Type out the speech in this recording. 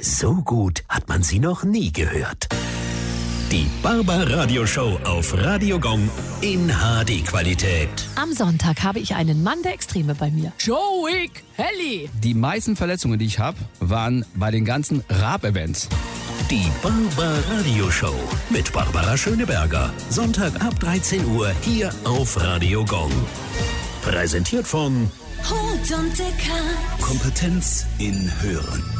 So gut hat man sie noch nie gehört. Die Barbaradio-Show auf Radio Gong in HD-Qualität. Am Sonntag habe ich einen Mann der Extreme bei mir. Joey Kelly. Die meisten Verletzungen, die ich habe, waren bei den ganzen Rap-Events. Die Barbaradio-Show mit Barbara Schöneberger. Sonntag ab 13 Uhr hier auf Radio Gong. Präsentiert von Rot und Dicker. Kompetenz in Hören.